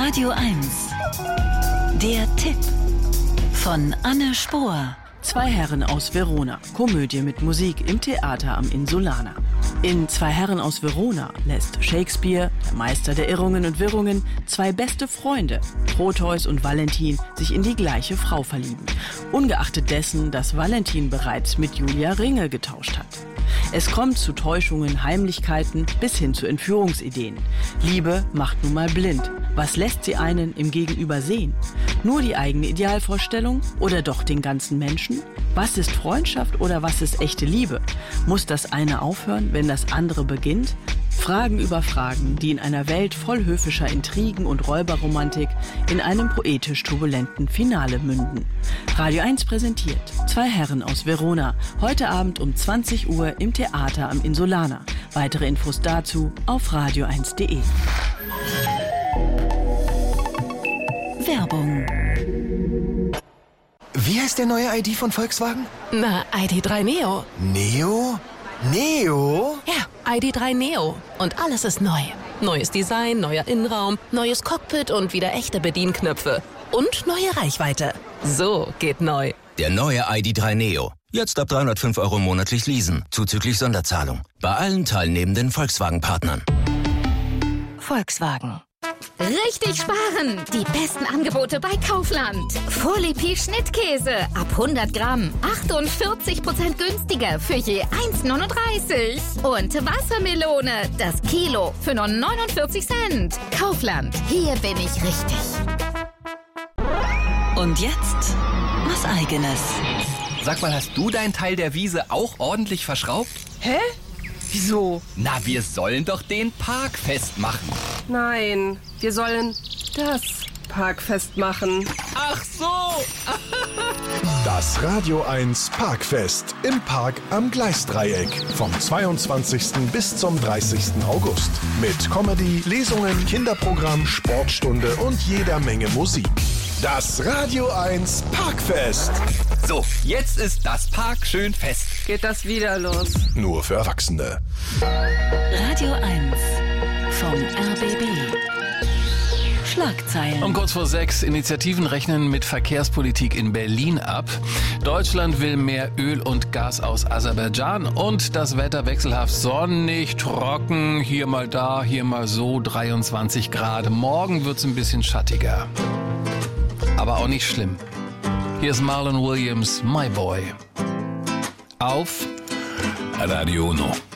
Radio 1. Der Tipp von Anne Spohr. Zwei Herren aus Verona. Komödie mit Musik im Theater am Insulaner. In Zwei Herren aus Verona lässt Shakespeare, der Meister der Irrungen und Wirrungen, zwei beste Freunde, Proteus und Valentin, sich in die gleiche Frau verlieben. Ungeachtet dessen, dass Valentin bereits mit Julia Ringe getauscht hat. Es kommt zu Täuschungen, Heimlichkeiten bis hin zu Entführungsideen. Liebe macht nun mal blind. Was lässt sie einen im Gegenüber sehen? Nur die eigene Idealvorstellung oder doch den ganzen Menschen? Was ist Freundschaft oder was ist echte Liebe? Muss das eine aufhören, wenn das andere beginnt? Fragen über Fragen, die in einer Welt voll höfischer Intrigen und Räuberromantik in einem poetisch turbulenten Finale münden. Radio 1 präsentiert Zwei Herren aus Verona. Heute Abend um 20 Uhr im Theater am Insulaner. Weitere Infos dazu auf radio1.de. Werbung. Wie heißt der neue ID von Volkswagen? Na, ID.3 Neo. Neo? Neo? Ja, ID.3 Neo. Und alles ist neu. Neues Design, neuer Innenraum, neues Cockpit und wieder echte Bedienknöpfe. Und neue Reichweite. So geht neu. Der neue ID.3 Neo. Jetzt ab 305 € monatlich leasen, zuzüglich Sonderzahlung. Bei allen teilnehmenden Volkswagen-Partnern. Volkswagen. Richtig sparen! Die besten Angebote bei Kaufland. Folipi Schnittkäse ab 100 Gramm. 48% günstiger für je 1,39. Und Wassermelone, das Kilo für nur 49 Cent. Kaufland, hier bin ich richtig. Und jetzt was Eigenes. Sag mal, hast du deinen Teil der Wiese auch ordentlich verschraubt? Hä? Wieso? Na, wir sollen doch den Park festmachen. Nein, wir sollen das Parkfest machen. Ach so! Das Radio 1 Parkfest im Park am Gleisdreieck vom 22. bis zum 30. August. Mit Comedy, Lesungen, Kinderprogramm, Sportstunde und jeder Menge Musik. Das Radio 1 Parkfest. So, jetzt ist das Park schön fest. Geht das wieder los? Nur für Erwachsene. Radio 1 vom RBB. Schlagzeilen. Um kurz vor 6. Initiativen rechnen mit Verkehrspolitik in Berlin ab. Deutschland will mehr Öl und Gas aus Aserbaidschan. Und das Wetter wechselhaft sonnig, trocken. Hier mal da, hier mal so. 23 Grad. Morgen wird's ein bisschen schattiger. Aber auch nicht schlimm. Hier ist Marlon Williams, My Boy. Auf Radio 1.